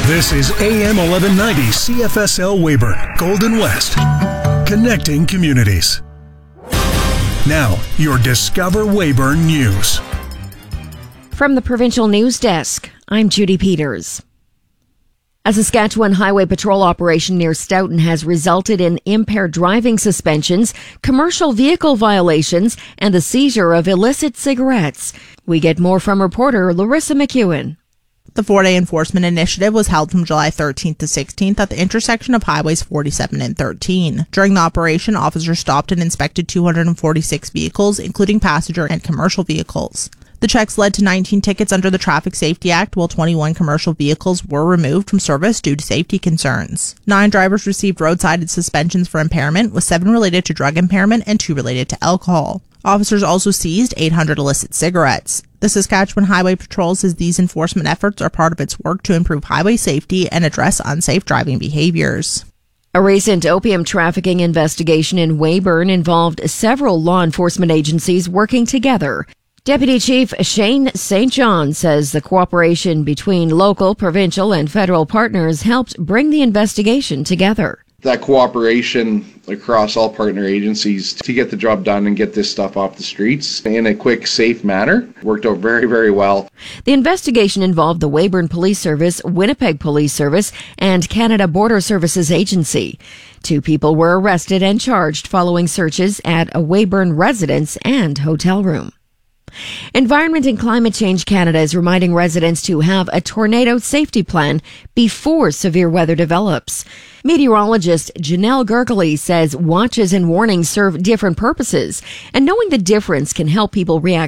This is AM 1190 CFSL Weyburn, Golden West, connecting communities. Now, your Discover Weyburn News. From the Provincial News Desk, I'm Judy Peters. A Saskatchewan Highway Patrol operation near Stoughton has resulted in impaired driving suspensions, commercial vehicle violations, and the seizure of illicit cigarettes. We get more from reporter Larissa McEwen. The 4-day enforcement initiative was held from July 13th to 16th at the intersection of highways 47 and 13. During the operation, officers stopped and inspected 246 vehicles, including passenger and commercial vehicles. The checks led to 19 tickets under the Traffic Safety Act, while 21 commercial vehicles were removed from service due to safety concerns. 9 drivers received roadside suspensions for impairment, with 7 related to drug impairment and 2 related to alcohol. Officers also seized 800 illicit cigarettes. The Saskatchewan Highway Patrol says these enforcement efforts are part of its work to improve highway safety and address unsafe driving behaviors. A recent opium trafficking investigation in Weyburn involved several law enforcement agencies working together. Deputy Chief Shane St. John says the cooperation between local, provincial, and federal partners helped bring the investigation together. That cooperation across all partner agencies to get the job done and get this stuff off the streets in a quick, safe manner worked out very, very well. The investigation involved the Weyburn Police Service, Winnipeg Police Service, and Canada Border Services Agency. 2 people were arrested and charged following searches at a Weyburn residence and hotel room. Environment and Climate Change Canada is reminding residents to have a tornado safety plan before severe weather develops. Meteorologist Janelle Gergely says watches and warnings serve different purposes, and knowing the difference can help people react